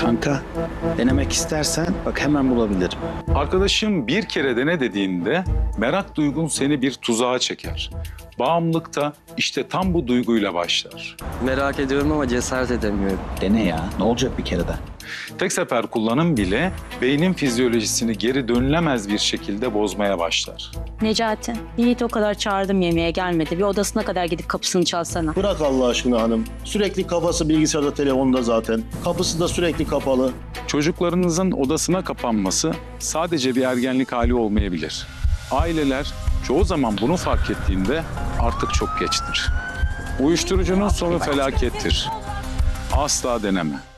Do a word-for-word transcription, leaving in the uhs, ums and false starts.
Kanka, denemek istersen bak hemen bulabilirim. Arkadaşım bir kere dene dediğinde merak duygun seni bir tuzağa çeker. Bağımlılık da işte tam bu duyguyla başlar. Merak ediyorum ama cesaret edemiyorum. Dene ya, ne olacak bir kere de. Tek sefer kullanım bile beynin fizyolojisini geri dönülemez bir şekilde bozmaya başlar. Necati, Yiğit o kadar çağırdım yemeğe gelmedi. Bir odasına kadar gidip kapısını çalsana. Bırak Allah aşkına hanım. Sürekli kafası bilgisayarda, telefonda zaten. Kapısı da sürekli kapalı. Çocuklarınızın odasına kapanması sadece bir ergenlik hali olmayabilir. Aileler çoğu zaman bunu fark ettiğinde artık çok geçtir. Uyuşturucunun sonu felakettir. Asla deneme.